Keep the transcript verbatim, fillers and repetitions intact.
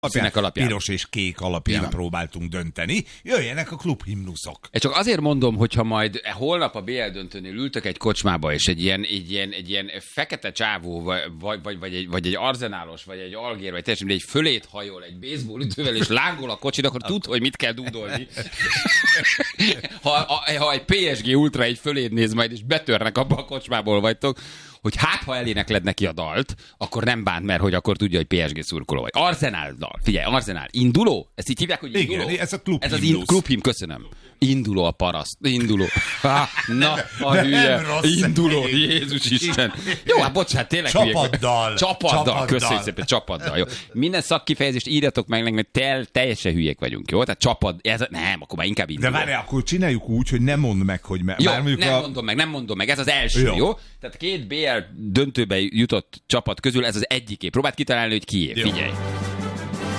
Színek alapján. Piros és kék alapján Igen. próbáltunk dönteni. Jöjjenek a klubhimnuszok. Én csak azért mondom, hogyha majd holnap a bé el döntőnél ültök egy kocsmába, és egy ilyen, egy ilyen, egy ilyen fekete csávó, vagy, vagy, vagy, egy, vagy egy arzenálos, vagy egy algér, vagy teljesen egy fölét hajol egy baseballütővel, és lángol a kocsid, akkor tud, hogy mit kell dúdolni. ha, a, ha egy pé es gé Ultra egy föléd néz majd, és betörnek abba a kocsmából vagytok, hogy hát, ha elénekled neki a dalt, akkor nem bánt, mert hogy akkor tudja, hogy pé es gé szurkoló vagy. Arzenál dal. Figyelj, Arzenál. Induló? Ezt így hívják, hogy induló? Igen, ez a klubhimnusz. Ez az in- klubhim, köszönöm. Induló a paraszt. Induló. Há, na, a de hülye. rossz Induló, egyébként. Jézus Isten. Jó, hát bocsánat, tényleg Csapaddal. Csapaddal. Csapaddal. Köszönjük szépen, csapaddal. Jó. Minden szakkifejezést írjatok meg, meg tel, teljesen hülyék vagyunk, jó? Tehát csapad, ez, nem, akkor már inkább induló. De várjál, akkor csináljuk úgy, hogy nem mondd meg, hogy... Me- Jó, Bár mondjuk nem a... mondom meg, nem mondom meg, ez az első, jó? Jó. jó? Tehát két bé el döntőbe jutott csapat közül ez az egyiké. Próbáld kitalálni, hogy kié. Jó. Figyelj.